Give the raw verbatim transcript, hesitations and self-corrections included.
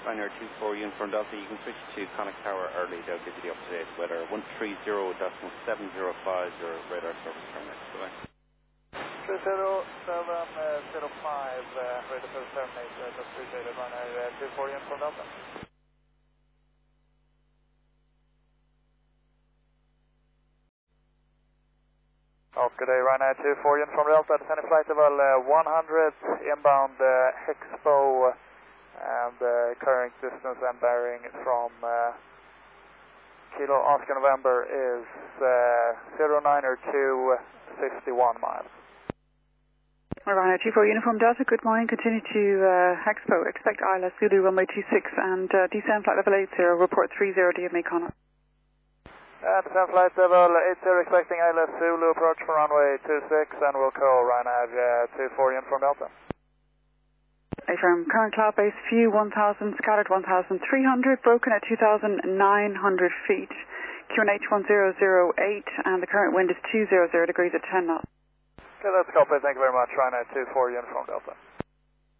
Ryanair two four Uniform Delta. You can switch to Connacht Tower early. They'll give you the up-to-date weather. one three zero decimal seven zero five, your radar service terminate. Bye-bye. three zero seven zero five, uh, radar service terminate. Uh, just appreciated. Ryanair two four Uniform Delta. Oh, good day, Ryanair two four Uniform Delta, descending flight level uh, one hundred, inbound uh, Expo, and uh, current distance and bearing from uh, Kilo Oscar November is uh, zero nine two, fifty-one miles. Ryanair two four Uniform Delta, good morning, continue to uh, Expo, expect I L S Zulu runway two six and uh, descend flight level eight zero, report three zero, do you have me Connor? And descend flight level eight zero, expecting I L S Zulu, approach for runway two six, and we'll call Ryanair uh, two four Uniform Delta. Affirm, current cloud base view one thousand, scattered one thousand three hundred, broken at two thousand nine hundred feet, Q N H one zero zero eight, and the current wind is two hundred degrees at ten knots. Okay, that's copy, thank you very much, Ryanair two four Uniform Delta.